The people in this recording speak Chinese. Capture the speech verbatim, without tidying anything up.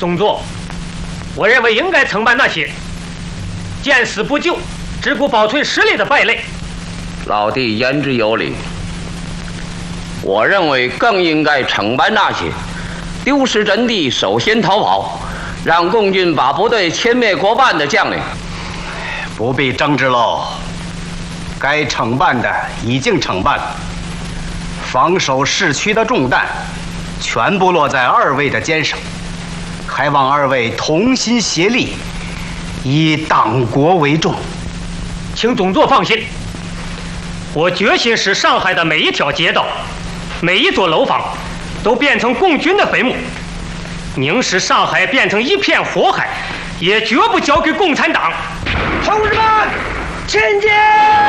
宗座，我认为应该惩办那些见死不救、只顾保存实力的败类。 老弟言之有理，我认为更应该惩办那些丢失阵地、首先逃跑，让共军把部队歼灭过半的将领。 不必争执喽，该惩办的已经惩办了，防守市区的重担全部落在二位的肩上，还望二位同心协力，以党国为重。 请总座放心，我决心使上海的每一条街道、每一座楼房都变成共军的坟墓，宁使上海变成一片火海，也绝不交给共产党。 同志们，前进！